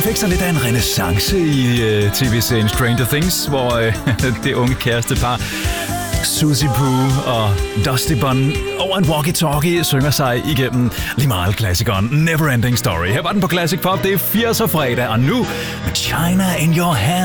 fik så lidt af en renaissance i tv-serien Stranger Things, hvor det unge kærestepar Susie Poo og Dusty Bunn over en walkie-talkie synger sig igennem Limahl-klassikeren Neverending Story. Her var den på Classic Pop, det er 80'er fredag, og nu med China in Your Hand.